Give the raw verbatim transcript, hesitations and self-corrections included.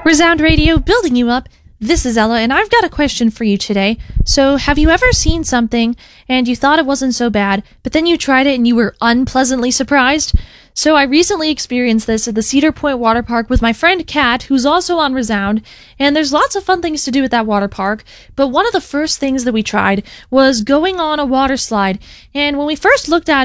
Resound Radio, building you up. This is Ella, and I've got a question for you today. So, have you ever seen something, and you thought it wasn't so bad, but then you tried it and you were unpleasantly surprised? So, I recently experienced this at the Cedar Point Water Park with my friend Kat, who's also on Resound, and there's lots of fun things to do at that water park, but one of the first things that we tried was going on a water slide, and when we first looked at